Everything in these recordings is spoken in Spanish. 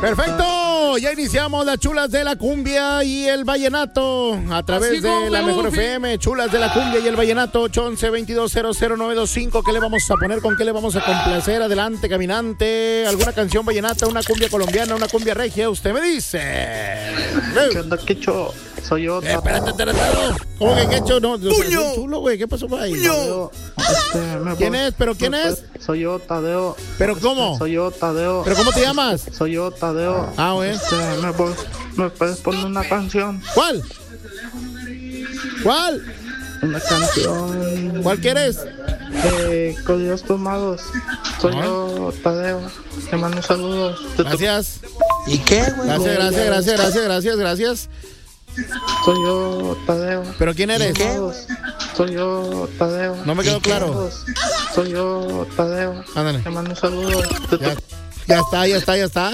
Perfecto, ya iniciamos las chulas de la cumbia y el vallenato a través de la mejor FM, chulas de la cumbia y el vallenato, 811-2200-925. ¿Qué le vamos a poner? ¿Con qué le vamos a complacer? Adelante, caminante. ¿Alguna canción vallenata, una cumbia colombiana, una cumbia regia? Usted me dice. ¿Qué onda, Quecho? Soy yo. Espérate, Taratado. ¿Cómo que Quecho? No, ¡Puño! Chulo, güey. ¿Qué pasó por ahí? ¡Puño! ¿Quién es? ¿Pero quién es? Soy yo, Tadeo. ¿Pero cómo? Soy yo, Tadeo. ¿Pero cómo te llamas? Soy yo, Tadeo. Ah, güey. ¿Me puedes poner una canción? ¿Cuál? ¿Cuál? Una canción. ¿Cuál quieres? Códigos tomados. Soy yo, Tadeo. Te mando saludos. Gracias. ¿Y qué, güey? Gracias. Soy yo, Tadeo. ¿Pero quién eres? ¿Qué? Soy yo, Tadeo. No me quedó claro. Soy yo, Tadeo. Ándale. Te mando saludos. Ya está.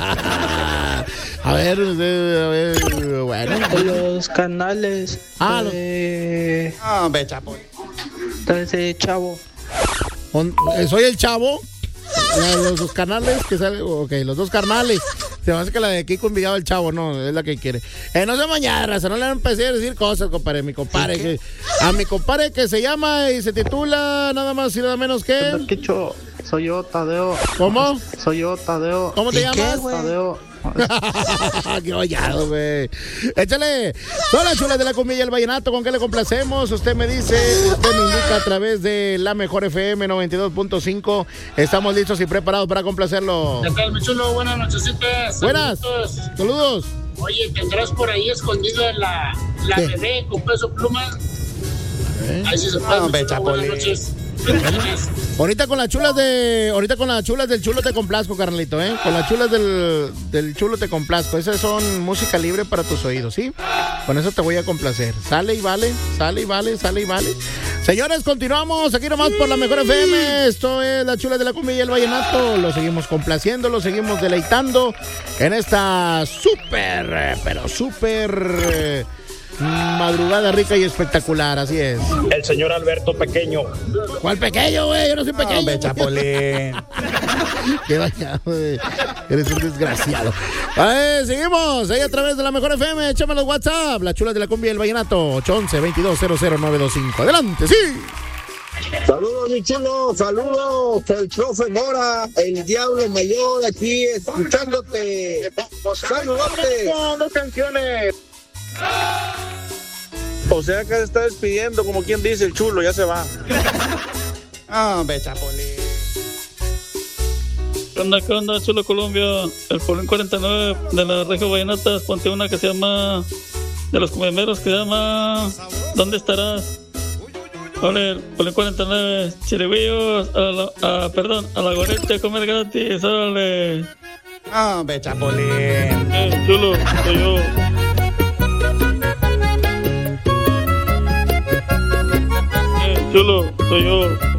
A ver, bueno. Los canales. Ve, chapo. Ese chavo. Soy el chavo. Los dos canales que sale. Ok, los dos carnales. Se me hace que la de Kiko enviado el chavo, no, es la que quiere. No se mañana, raza, no le empecé a decir cosas, compadre. Mi compadre, a mi compadre que se llama y se titula nada más y nada menos que. Quicho, soy yo, Tadeo. ¿Cómo? Soy yo, Tadeo. ¿Cómo te llamas? Güey? Tadeo. Qué hollado, güey. Échale. Todas las chulas de la cumbia y el vallenato, ¿con qué le complacemos? Usted me dice, usted me indica a través de la mejor FM 92.5. Estamos listos y preparados para complacerlo. ¿Qué tal, mi chulo? Buenas nochecitas. Buenas. Saludos. Oye, ¿tendrás por ahí escondido la ¿Qué? bebé con Peso Pluma? Ahí sí se puede. Ve, Buenas Chapolín. noches. Ahorita con las chulas del chulo te complazco, carnalito, Con las chulas del chulo te complazco. Esas son música libre para tus oídos, ¿sí? Con eso te voy a complacer. Sale y vale. Señores, continuamos aquí nomás por la mejor FM. Esto es las chulas de la cumbia y el vallenato. Lo seguimos complaciendo, lo seguimos deleitando en esta súper madrugada rica y espectacular, así es. El señor Alberto Pequeño. ¿Cuál pequeño, güey? Yo no soy pequeño. Ve, chapolín. Qué dañado, güey. Eres un desgraciado. Seguimos ahí a través de la mejor FM. Échame los WhatsApp. Las chulas de la cumbia y el vallenato. 811-2200-925. Adelante, sí. Saludos, mi chulo, saludos, el profe Mora, el diablo mayor, aquí escuchándote. Saludote. Dos canciones. O sea que se está despidiendo, como quien dice, el chulo, ya se va. Ve, chapolín. ¿Qué onda, chulo Colombia? El Polín 49 de las Regio Vallenatas, ponte una que se llama, de los cumemeros, que se llama ¿Dónde estarás? Ole, el Polín 49, chirigüillos, a la gorrita a comer gratis, órale. Ve, chapolín. Chulo, soy yo. Chulo, soy yo.